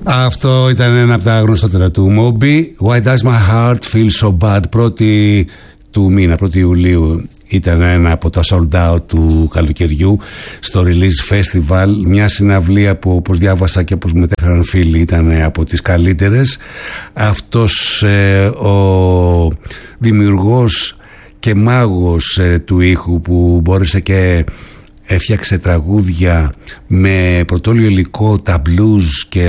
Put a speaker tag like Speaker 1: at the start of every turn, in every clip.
Speaker 1: Αυτό ήταν ένα από τα γνωστότερα του Moby. Why does my heart feel so bad? 1η του μήνα, 1η Ιουλίου, ήταν ένα από τα sold out του καλοκαιριού στο Release Festival. Μια συναυλία που, όπως διάβασα και όπως μετέφεραν φίλοι, ήταν από τις καλύτερες. Αυτός ο δημιουργός και μάγος του ήχου, που μπόρεσε και έφτιαξε τραγούδια με πρωτόλιο υλικό, τα blues και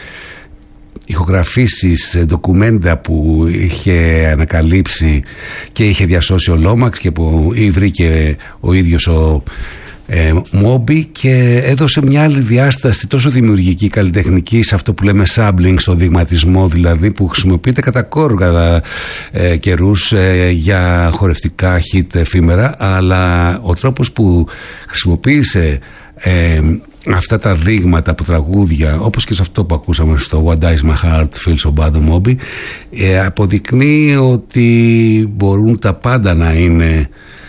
Speaker 1: ηχογραφήσεις, ντοκουμέντα που είχε ανακαλύψει και είχε διασώσει ο Lomax και που βρήκε ο ίδιος ο Moby, και έδωσε μια άλλη διάσταση τόσο δημιουργική, καλλιτεχνική, σε αυτό που λέμε sampling, στο δειγματισμό δηλαδή, που χρησιμοποιείται κατά κόρου κατά καιρούς για χορευτικά hit εφήμερα, αλλά ο τρόπος που χρησιμοποίησε αυτά τα δείγματα από τραγούδια, όπως και σε αυτό που ακούσαμε στο What Does My Heart Feel So Bad, ο Moby, αποδεικνύει ότι μπορούν τα πάντα να είναι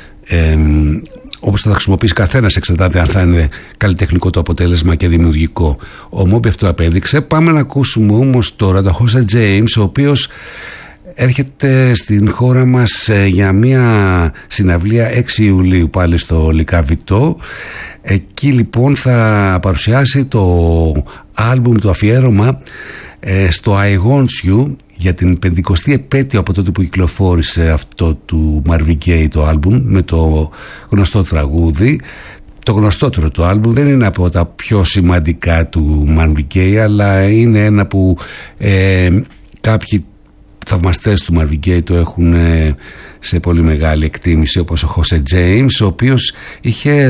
Speaker 1: όπως θα τα χρησιμοποιήσει καθένας, εξαρτάται αν θα είναι καλλιτεχνικό το αποτέλεσμα και δημιουργικό. Ο Moby αυτό απέδειξε. Πάμε να ακούσουμε όμως τώρα τον Jose James, ο οποίος έρχεται στην χώρα μας για μια συναυλία 6 Ιουλίου πάλι στο Λυκαβητό. Εκεί λοιπόν θα παρουσιάσει το άλμπουμ, το αφιέρωμα στο I Want You, για την 50η επέτειο από τότε που κυκλοφόρησε αυτό του Marvin Gaye το άλμπουμ, με το γνωστό τραγούδι. Το γνωστότερο το άλμπουμ δεν είναι από τα πιο σημαντικά του Marvin Gaye, αλλά είναι ένα που κάποιοι θαυμαστές του Marvin Gaye το έχουν σε πολύ μεγάλη εκτίμηση, όπως ο Jose James, ο οποίος είχε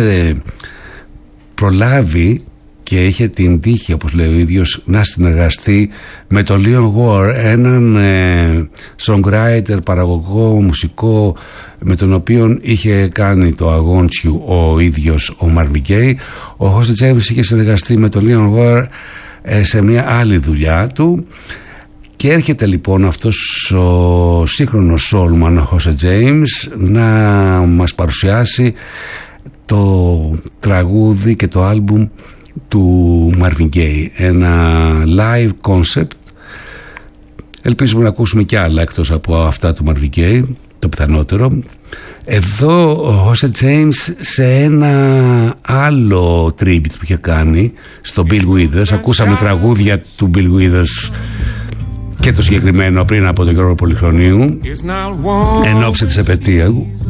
Speaker 1: προλάβει και είχε την τύχη, όπως λέει ο ίδιος, να συνεργαστεί με τον Leon Ward, έναν songwriter, παραγωγό, μουσικό, με τον οποίο είχε κάνει το I Want You ο ίδιος ο Marvin Gaye. Ο Jose James είχε συνεργαστεί με τον Leon Ward σε μια άλλη δουλειά του, και έρχεται λοιπόν αυτός ο σύγχρονος soulman, ο Jose James, να μας παρουσιάσει το τραγούδι και το άλμπουμ του Marvin Gaye, ένα live concept. Ελπίζουμε να ακούσουμε και άλλα εκτός από αυτά του Marvin Gaye, το πιθανότερο. Εδώ ο Jose James σε ένα άλλο tribute που είχε κάνει στο Bill Withers. Ακούσαμε τραγούδια του Bill Withers και το συγκεκριμένο πριν από τον Γιώργο Πολυχρονίου εν ώψη της επετείου